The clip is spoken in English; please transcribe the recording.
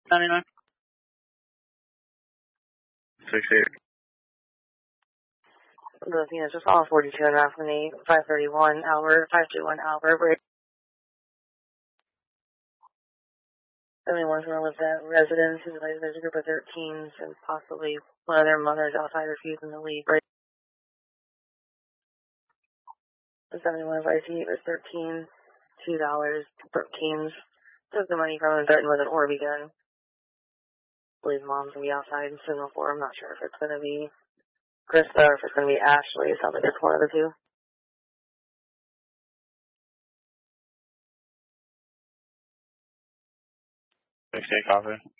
99. 68. Those units are all 42 and a half from the 531 Albert, 521 Albert, break. 71's going to live that residence, who's like there's a group of 13s and possibly one of their mothers outside refusing to leave, right? The 71 advice he was 13, $2, 13s. Took the money from him and threatened with an Orby gun. Believe mom's going to be outside in signal for him. I'm not sure if it's going to be Krista or if it's going to be Ashley. It sounds like it's one of the two. 68, copy.